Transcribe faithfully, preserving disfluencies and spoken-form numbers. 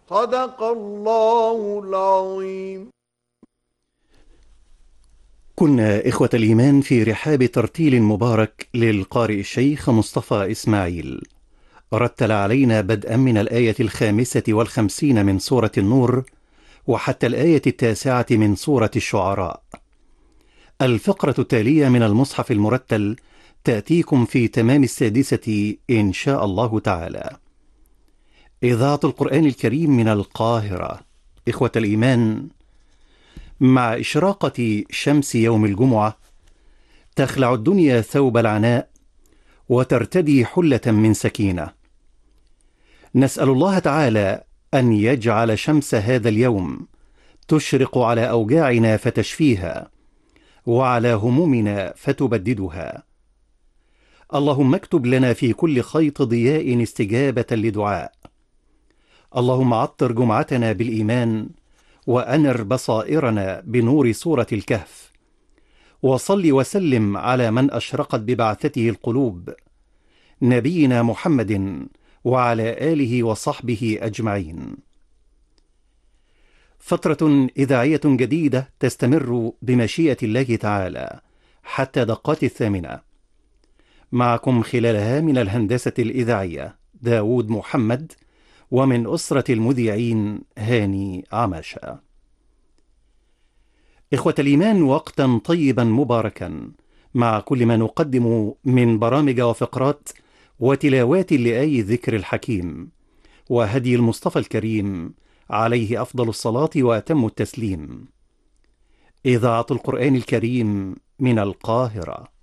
صدق الله العظيم. كنا إخوة الإيمان في رحاب ترتيل مبارك للقارئ الشيخ مصطفى إسماعيل، رتل علينا بدءا من الآية الخامسة والخمسين من سورة النور وحتى الآية التاسعة من سورة الشعراء. الفقرة التالية من المصحف المرتل تأتيكم في تمام السادسة إن شاء الله تعالى. إذاعة القرآن الكريم من القاهرة. إخوة الإيمان، مع إشراقة شمس يوم الجمعة تخلع الدنيا ثوب العناء وترتدي حلة من سكينة. نسأل الله تعالى أن يجعل شمس هذا اليوم تشرق على أوجاعنا فتشفيها، وعلى همومنا فتبددها. اللهم اكتب لنا في كل خيط ضياء استجابة لدعاء. اللهم عطر جمعتنا بالإيمان، وأنر بصائرنا بنور سورة الكهف، وصل وسلم على من أشرقت ببعثته القلوب، نبينا محمد وعلى آله وصحبه أجمعين. فترة إذاعية جديدة تستمر بمشيئة الله تعالى حتى دقات الثامنة. معكم خلالها من الهندسة الإذاعية داود محمد، ومن أسرة المذيعين هاني عماشة. إخوة الإيمان، وقتا طيبا مباركا مع كل ما نقدم من برامج وفقرات وتلاوات لآي ذكر الحكيم وهدي المصطفى الكريم عليه أفضل الصلاة وأتم التسليم. إذاعة القرآن الكريم من القاهرة.